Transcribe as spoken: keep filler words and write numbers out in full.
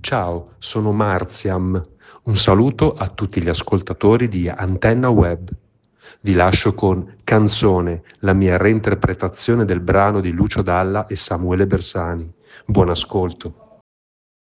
Ciao, sono Marziam. Un saluto a tutti gli ascoltatori di Antenna Web. Vi lascio con Canzone, la mia reinterpretazione del brano di Lucio Dalla e Samuele Bersani. Buon ascolto.